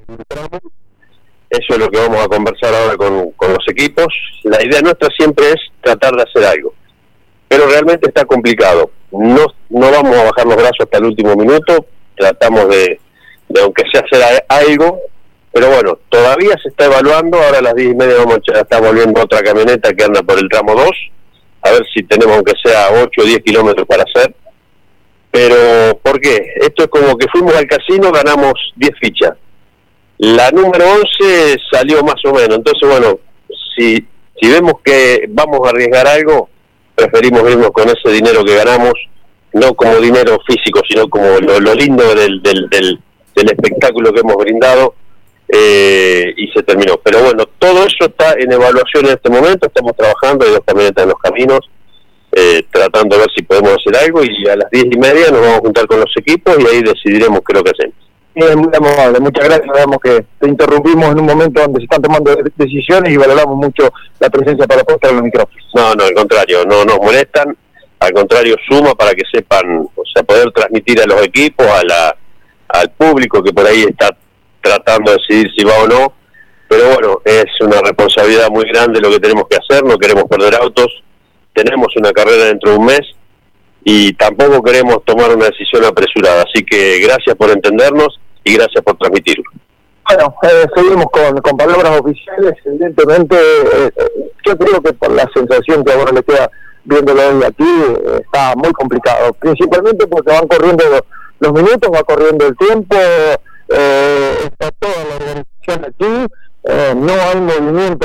Eso es lo que vamos a conversar ahora con los equipos. La idea nuestra siempre es tratar de hacer algo, pero realmente está complicado. No vamos a bajar los brazos hasta el último minuto, tratamos de aunque sea hacer algo, pero bueno, todavía se está evaluando. Ahora a las 10:30 está volviendo otra camioneta que anda por el tramo 2, a ver si tenemos aunque sea 8 o 10 kilómetros para hacer. Pero, ¿por qué? Esto es como que fuimos al casino, ganamos 10 fichas. La número 11 salió más o menos. Entonces, bueno, si vemos que vamos a arriesgar algo, preferimos irnos con ese dinero que ganamos, no como dinero físico, sino como lo lindo del espectáculo que hemos brindado, y se terminó. Pero bueno, todo eso está en evaluación en este momento. Estamos trabajando, hay 2 camionetas en los caminos, tratando de ver si podemos hacer algo, y a las 10:30 nos vamos a juntar con los equipos y ahí decidiremos qué es lo que hacemos. Muy amable, muchas gracias. Sabemos que te interrumpimos en un momento donde se están tomando decisiones y valoramos mucho la presencia para postar en los micrófonos. No, al contrario, no nos molestan, al contrario suma para que sepan, o sea, poder transmitir a los equipos, al público que por ahí está tratando de decidir si va o no. Pero bueno, es una responsabilidad muy grande lo que tenemos que hacer, no queremos perder autos, tenemos una carrera dentro de un mes y tampoco queremos tomar una decisión apresurada. Así que gracias por entendernos y gracias por transmitirlo. Bueno, seguimos con palabras oficiales. Evidentemente, yo creo que por la sensación que ahora le queda viéndolo hoy aquí, está muy complicado, principalmente porque van corriendo los minutos, va corriendo el tiempo, está toda la organización aquí, no hay movimiento